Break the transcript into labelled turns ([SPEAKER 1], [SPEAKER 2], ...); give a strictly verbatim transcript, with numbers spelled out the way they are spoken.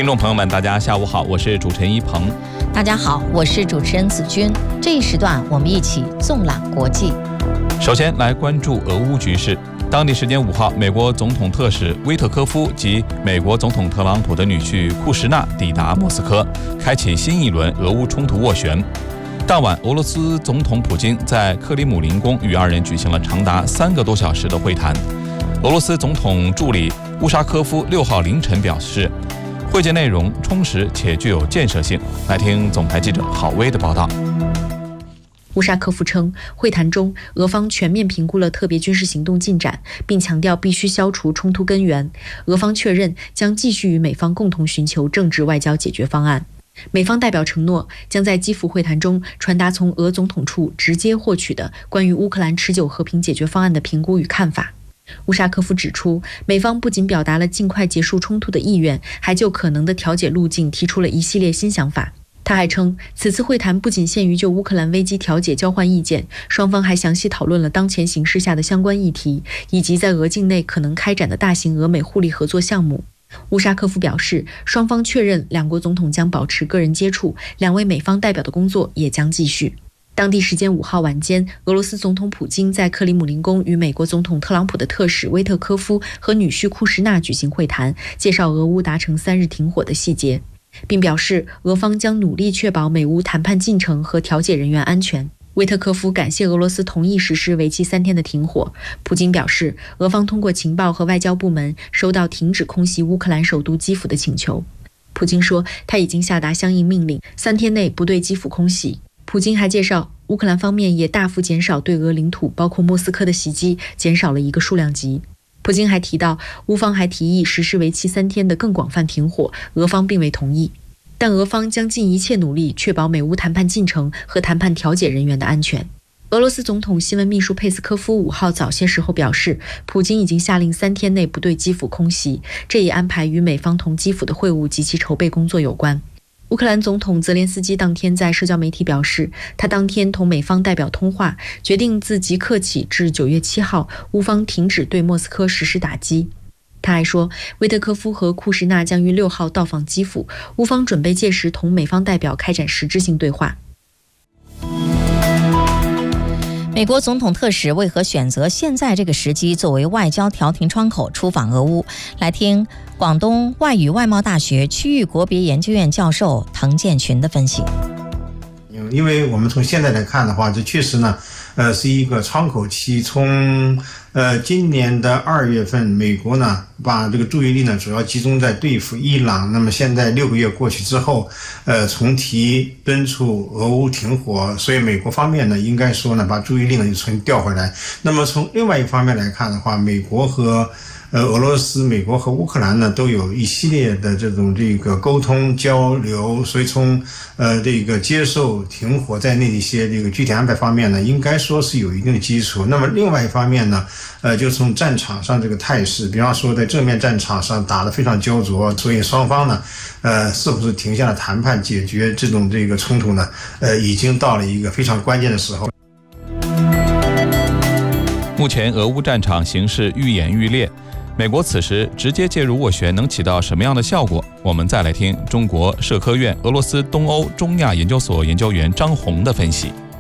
[SPEAKER 1] 听众朋友们，大家下午好，我是主持人一鹏。
[SPEAKER 2] 大家好，我是主持人子君。这一时段我们一起纵览国际。
[SPEAKER 1] 首先来关注俄乌局势。当地时间五号，美国总统特使威特科夫及美国总统特朗普的女婿库什纳抵达莫斯科，开启新一轮俄乌冲突斡旋。当晚，俄罗斯总统普京在克里姆林宫与二人举行了长达三个多小时的会谈。俄罗斯总统助理乌沙科夫六号凌晨表示，会见内容充实且具有建设性。来听总台记者郝威的报道。
[SPEAKER 3] 乌沙科夫称，会谈中俄方全面评估了特别军事行动进展，并强调必须消除冲突根源。俄方确认将继续与美方共同寻求政治外交解决方案。美方代表承诺将在基辅会谈中传达从俄总统处直接获取的关于乌克兰持久和平解决方案的评估与看法。乌沙科夫指出，美方不仅表达了尽快结束冲突的意愿，还就可能的调解路径提出了一系列新想法。他还称，此次会谈不仅限于就乌克兰危机调解交换意见，双方还详细讨论了当前形势下的相关议题，以及在俄境内可能开展的大型俄美互利合作项目。乌沙科夫表示，双方确认两国总统将保持个人接触，两位美方代表的工作也将继续。当地时间五号晚间，俄罗斯总统普京在克里姆林宫与美国总统特朗普的特使威特科夫和女婿库什纳举行会谈，介绍俄乌达成三日停火的细节，并表示俄方将努力确保美乌谈判进程和调解人员安全。威特科夫感谢俄罗斯同意实施为期三天的停火。普京表示，俄方通过情报和外交部门收到停止空袭乌克兰首都基辅的请求。普京说，他已经下达相应命令，三天内不对基辅空袭。普京还介绍，乌克兰方面也大幅减少对俄领土包括莫斯科的袭击，减少了一个数量级。普京还提到，乌方还提议实施为期三天的更广泛停火，俄方并未同意，但俄方将尽一切努力确保美乌谈判进程和谈判调解人员的安全。俄罗斯总统新闻秘书佩斯科夫五号早些时候表示，普京已经下令三天内不对基辅空袭，这一安排与美方同基辅的会晤及其筹备工作有关。乌克兰总统泽连斯基当天在社交媒体表示，他当天同美方代表通话，决定自即刻起至九月七号，乌方停止对莫斯科实施打击。他还说，威特科夫和库什纳将于六号到访基辅，乌方准备届时同美方代表开展实质性对话。
[SPEAKER 2] 美国总统特使为何选择现在这个时机作为外交调停窗口出访俄乌？来听广东外语外贸大学区域国别研究院教授滕建群的分析。
[SPEAKER 4] 因为我们从现在来看的话，这确实呢，呃，是一个窗口期。从呃今年的二月份，美国呢把这个注意力呢主要集中在对付伊朗。那么现在六个月过去之后，呃，重提敦促俄乌停火，所以美国方面呢，应该说呢，把注意力呢又重新调回来。那么从另外一方面来看的话，美国和呃，俄罗斯、美国和乌克兰呢，都有一系列的这种这个沟通交流，所以从呃这个接受停火在内的一些这个具体安排方面呢，应该说是有一定的基础。那么另外一方面呢，呃，就从战场上这个态势，比方说在正面战场上打得非常焦灼，所以双方呢，呃，是不是停下了谈判解决这种这个冲突呢？呃，已经到了一个非常关键的时候。
[SPEAKER 1] 目前俄乌战场形势愈演愈烈。美国此时直接介入斡旋能起到什么样的效果？我们再来听中国社科院俄罗斯东欧中亚研究所研究员张红的分析。